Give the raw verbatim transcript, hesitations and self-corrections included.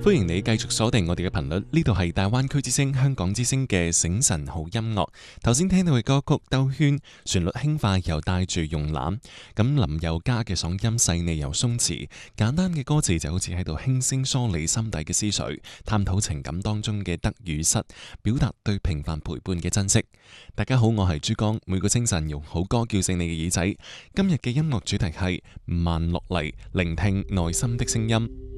歡迎你繼續鎖定我哋嘅頻率，呢度係大灣區之聲、香港之聲嘅醒晨好音樂。頭先聽到嘅歌曲《兜圈》，旋律輕快又帶住慵懶，咁林宥嘉嘅嗓音細膩又鬆弛，簡單嘅歌詞就好似喺度輕聲梳理心底嘅思緒，探討情感當中嘅得與失，表達對平凡陪伴嘅珍惜。大家好，我係珠江，每個清晨用好歌叫醒你嘅耳仔。今日嘅音樂主題係慢落嚟，聆聽內心的聲音。